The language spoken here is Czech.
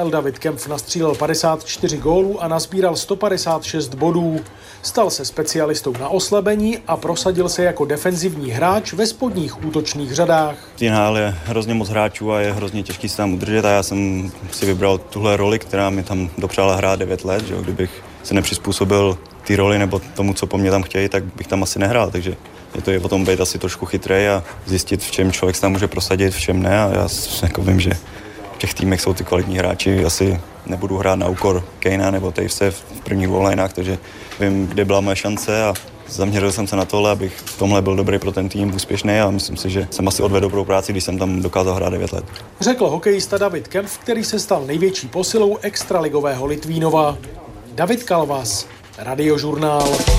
KHL David Kempf nastřílel 54 gólů a nazbíral 156 bodů. Stal se specialistou na oslabení a prosadil se jako defenzivní hráč ve spodních útočných řadách. V NHL je hrozně moc hráčů a je hrozně těžký se tam udržet a já jsem si vybral tuhle roli, která mi tam dopřála hrát 9 let. Že? Kdybych se nepřizpůsobil té roli nebo tomu, co po mně tam chtějí, tak bych tam asi nehrál. Takže je to potom být asi trošku chytrej a zjistit, v čem člověk se tam může prosadit, v čem ne. A já jako vím, že v těch týmech jsou ty kvalitní hráči. Asi nebudu hrát na úkor Kanea nebo Tavese v prvních dvoulinách, takže vím, kde byla moje šance a zaměřil jsem se na tohle, abych v tomhle byl dobrý pro ten tým, úspěšný a myslím si, že jsem asi odvedl dobrou práci, když jsem tam dokázal hrát 9 let. Řekl hokejista David Kempf, který se stal největší posilou extraligového Litvínova. David Kalvas, Radiožurnál.